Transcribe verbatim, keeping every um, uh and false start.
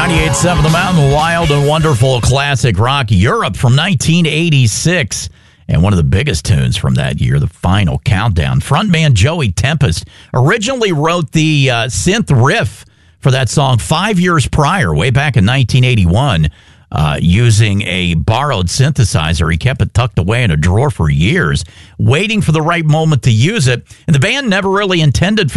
ninety-eight point seven The Mountain, wild and wonderful classic rock Europe from nineteen eighty-six. And one of the biggest tunes from that year, The Final Countdown. Frontman Joey Tempest originally wrote the uh, synth riff for that song five years prior, way back in nineteen eighty-one, uh, using a borrowed synthesizer. He kept it tucked away in a drawer for years, waiting for the right moment to use it. And the band never really intended for